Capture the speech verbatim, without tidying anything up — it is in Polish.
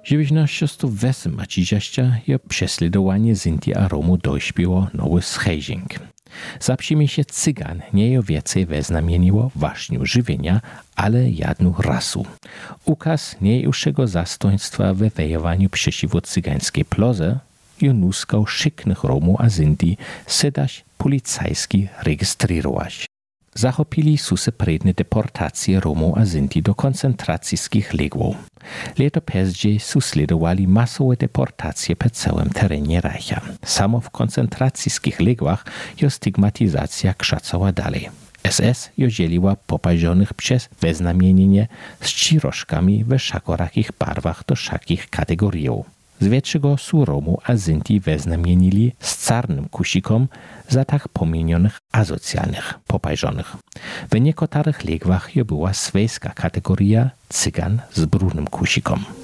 dziewięćnaście wesem a trzydzieści je prześladowanie Sinti a Romu dośpiło nowy schejzing. Zapsimy się cygan nie je więcej weznamieniło właśnie żywienia, ale jedną rasu. Ukaz niejuższego zastoństwa we wejowaniu przeciwko cygańskiej ploze i nuskał szyknych Romu a Sinti sedać policajski rejestrować. Zachopili su se predne deportacje Romów a Sinti do koncentracijskich ległów. Leto pozdziej su sledowali masowe deportacje po całym terenie Reicha. Samo w koncentracijskich ległach jo stygmatyzacja krzacała dalej. S S jo dzieliła popaźonych przez weznamienienie z cirożkami we szakorakich barwach do szakich kategoriów. Z większego su Romu a Sinti weznamienili z czarnym kusikom za tak pomienionych asocjalnych, popajżonych. W niektórych legwach je była swejska kategoria cygan z brudnym kusikom.